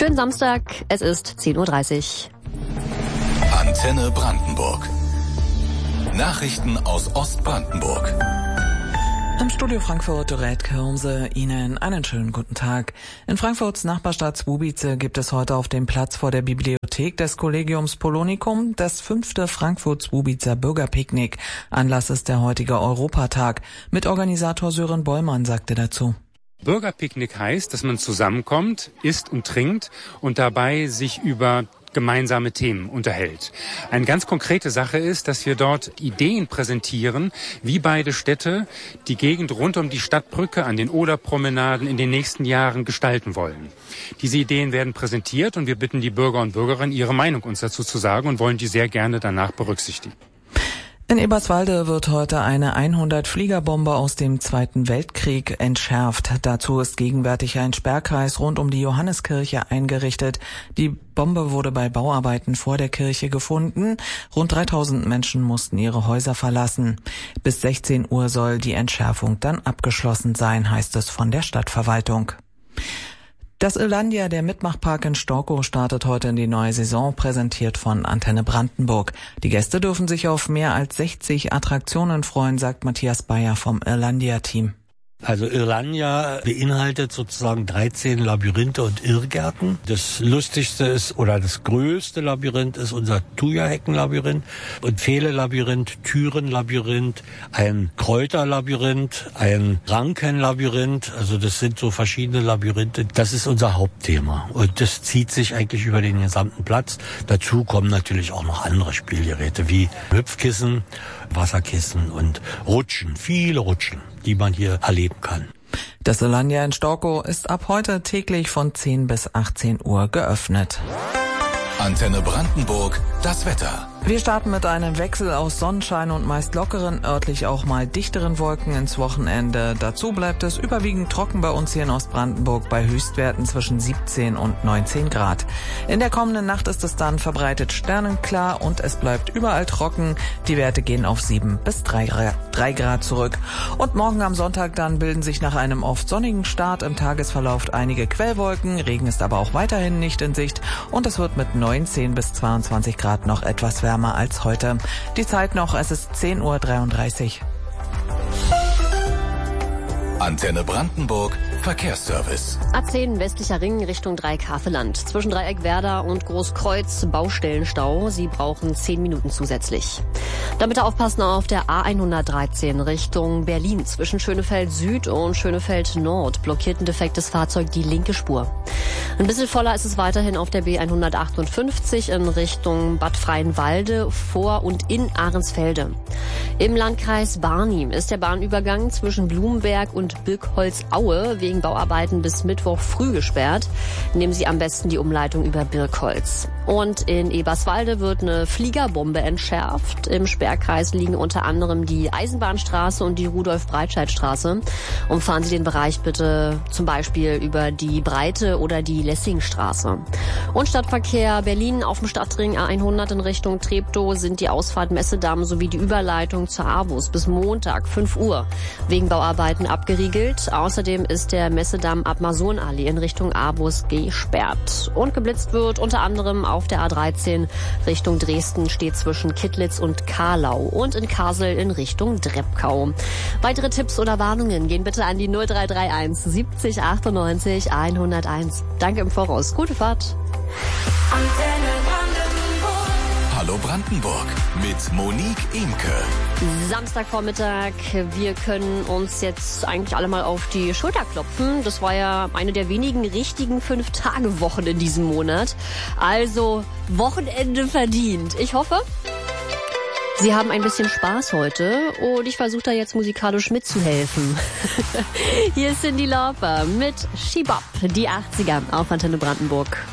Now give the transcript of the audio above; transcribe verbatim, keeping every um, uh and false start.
Schönen Samstag, es ist zehn Uhr dreißig. Antenne Brandenburg. Nachrichten aus Ostbrandenburg. Im Studio Frankfurt, Dorette Kirmse, Ihnen einen schönen guten Tag. In Frankfurts Nachbarstadt Słubice gibt es heute auf dem Platz vor der Bibliothek des Collegiums Polonicum das fünfte Frankfurt-Słubicer Bürgerpicknick. Anlass ist der heutige Europatag. Mitorganisator Sören Bollmann sagte dazu: Bürgerpicknick heißt, dass man zusammenkommt, isst und trinkt und dabei sich über gemeinsame Themen unterhält. Eine ganz konkrete Sache ist, dass wir dort Ideen präsentieren, wie beide Städte die Gegend rund um die Stadtbrücke an den Oderpromenaden in den nächsten Jahren gestalten wollen. Diese Ideen werden präsentiert und wir bitten die Bürger und Bürgerinnen, ihre Meinung uns dazu zu sagen und wollen die sehr gerne danach berücksichtigen. In Eberswalde wird heute eine hundert Fliegerbombe aus dem Zweiten Weltkrieg entschärft. Dazu ist gegenwärtig ein Sperrkreis rund um die Johanneskirche eingerichtet. Die Bombe wurde bei Bauarbeiten vor der Kirche gefunden. Rund dreitausend Menschen mussten ihre Häuser verlassen. Bis sechzehn Uhr soll die Entschärfung dann abgeschlossen sein, heißt es von der Stadtverwaltung. Das Irlandia, der Mitmachpark in Storkow, startet heute in die neue Saison, präsentiert von Antenne Brandenburg. Die Gäste dürfen sich auf mehr als sechzig Attraktionen freuen, sagt Matthias Bayer vom Irlandia-Team. Also Irlandia beinhaltet sozusagen dreizehn Labyrinthe und Irrgärten. Das lustigste ist, oder das größte Labyrinth ist unser Thuja-Hecken-Labyrinth und Pfähle-Labyrinth, Türen-Labyrinth, ein Kräuter-Labyrinth, ein Ranken-Labyrinth. Also das sind so verschiedene Labyrinthe. Das ist unser Hauptthema und das zieht sich eigentlich über den gesamten Platz. Dazu kommen natürlich auch noch andere Spielgeräte wie Hüpfkissen, Wasserkissen und Rutschen, viele Rutschen, die man hier erleben kann. Das Irlandia in Storkow ist ab heute täglich von zehn bis achtzehn Uhr geöffnet. Antenne Brandenburg, das Wetter. Wir starten mit einem Wechsel aus Sonnenschein und meist lockeren, örtlich auch mal dichteren Wolken ins Wochenende. Dazu bleibt es überwiegend trocken bei uns hier in Ostbrandenburg bei Höchstwerten zwischen siebzehn und neunzehn Grad. In der kommenden Nacht ist es dann verbreitet sternenklar und es bleibt überall trocken. Die Werte gehen auf sieben bis drei Grad zurück. Und morgen am Sonntag dann bilden sich nach einem oft sonnigen Start im Tagesverlauf einige Quellwolken. Regen ist aber auch weiterhin nicht in Sicht und es wird mit neunzehn bis zweiundzwanzig Grad noch etwas wärmer als heute. Die Zeit noch, es ist zehn Uhr dreiunddreißig. Antenne Brandenburg, Verkehrsservice. A zehn westlicher Ring Richtung Dreieck-Havelland. Zwischen Dreieck-Werda und Großkreuz Baustellenstau. Sie brauchen zehn Minuten zusätzlich. Da bitte aufpassen auf der A hundertdreizehn Richtung Berlin. Zwischen Schönefeld Süd und Schönefeld Nord blockiert ein defektes Fahrzeug die linke Spur. Ein bisschen voller ist es weiterhin auf der B hundertachtundfünfzig in Richtung Bad Freienwalde vor und in Ahrensfelde. Im Landkreis Barnim ist der Bahnübergang zwischen Blumenberg und Birkholz-Aue wegen Bauarbeiten bis Mittwoch früh gesperrt. Nehmen Sie am besten die Umleitung über Birkholz. Und in Eberswalde wird eine Fliegerbombe entschärft. Im Sperrkreis liegen unter anderem die Eisenbahnstraße und die Rudolf-Breitscheid-Straße. Umfahren Sie den Bereich bitte zum Beispiel über die Breite oder die Lessingstraße. Und Stadtverkehr Berlin auf dem Stadtring A hundert in Richtung Treptow sind die Ausfahrt Messedamm sowie die Überleitung zur Avus bis Montag fünf Uhr wegen Bauarbeiten abgeriegelt. Außerdem ist der Messedamm ab Masonallee in Richtung Avus gesperrt. Und geblitzt wird unter anderem auf der A dreizehn Richtung Dresden, steht zwischen Kittlitz und Karlau und in Kassel in Richtung Dreppkau. Weitere Tipps oder Warnungen gehen bitte an die null drei drei eins siebzig achtundneunzig hunderteins. Danke im Voraus. Gute Fahrt. Hallo Brandenburg mit Monique Imke. Samstagvormittag, wir können uns jetzt eigentlich alle mal auf die Schulter klopfen. Das war ja eine der wenigen richtigen Fünf-Tage-Wochen in diesem Monat. Also Wochenende verdient. Ich hoffe, Sie haben ein bisschen Spaß heute und ich versuche da jetzt musikalisch mitzuhelfen. Hier ist Cyndi Lauper mit She Bop, die achtziger auf Antenne Brandenburg.